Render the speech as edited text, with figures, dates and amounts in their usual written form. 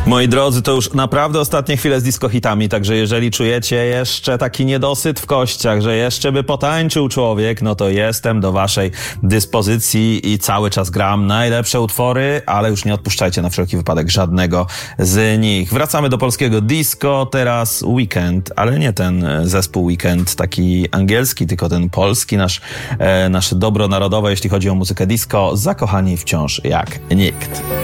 Moi drodzy, to już naprawdę ostatnie chwile z disco-hitami, także jeżeli czujecie jeszcze taki niedosyt w kościach, że jeszcze by potańczył człowiek, no to jestem do waszej dyspozycji i cały czas gram najlepsze utwory, ale już nie odpuszczajcie na wszelki wypadek żadnego z nich. Wracamy do polskiego disco, teraz Weekend, ale nie ten zespół Weekend taki angielski, tylko ten polski, nasze dobro narodowe, jeśli chodzi o muzykę disco, zakochani wciąż jak nikt.